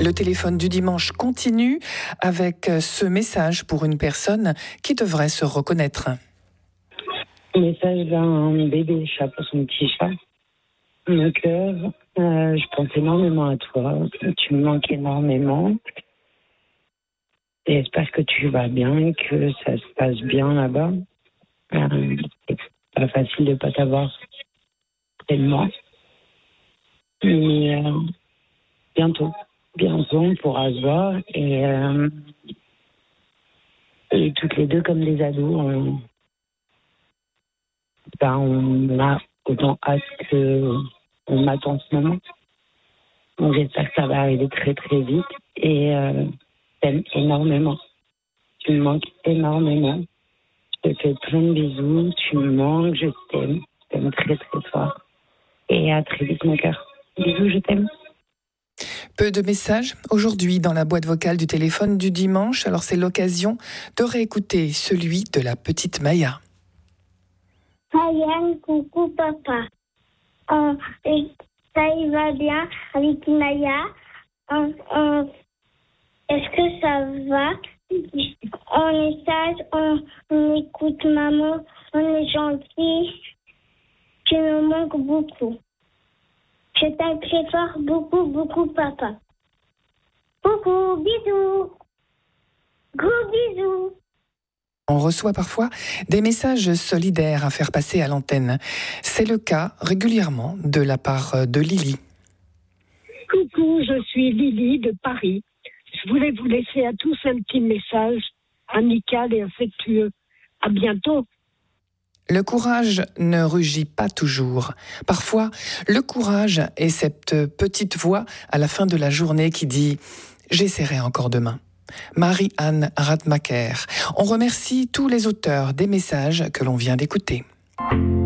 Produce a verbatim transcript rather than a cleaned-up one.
Le téléphone du dimanche continue avec ce message pour une personne qui devrait se reconnaître. Message d'un bébé chat pour son petit chat. Mon cœur, euh, je pense énormément à toi. Tu me manques énormément. Et j'espère que tu vas bien, que ça se passe bien là-bas. Euh, c'est pas facile de pas t'avoir près de moi. Mais euh, bientôt, bientôt, on pourra se voir. Et, euh, et toutes les deux, comme des ados, on, ben, on a autant hâte que on attend ce moment. Donc j'espère que ça va arriver très très vite. Et euh, t'aime énormément. Tu me manques énormément. Je te fais plein de bisous. Tu me manques, je t'aime. Je t'aime très très fort. Et à très vite mon cœur. Bisous, je t'aime. Peu de messages aujourd'hui dans la boîte vocale du téléphone du dimanche. Alors c'est l'occasion de réécouter celui de la petite Maya. Ryan, coucou papa. Euh, et ça y va bien avec Maya. Euh, euh, est-ce que ça va? On est sage, on, on écoute maman, on est gentil. Tu me manques beaucoup. Je t'aime très fort, beaucoup, beaucoup papa. Beaucoup, bisous. Gros bisous. On reçoit parfois des messages solidaires à faire passer à l'antenne. C'est le cas régulièrement de la part de Lily. Coucou, je suis Lily de Paris. Je voulais vous laisser à tous un petit message amical et affectueux. À bientôt. Le courage ne rugit pas toujours. Parfois, le courage est cette petite voix à la fin de la journée qui dit « J'essaierai encore demain ». Marie-Anne Radmacher. On remercie tous les auteurs des messages que l'on vient d'écouter.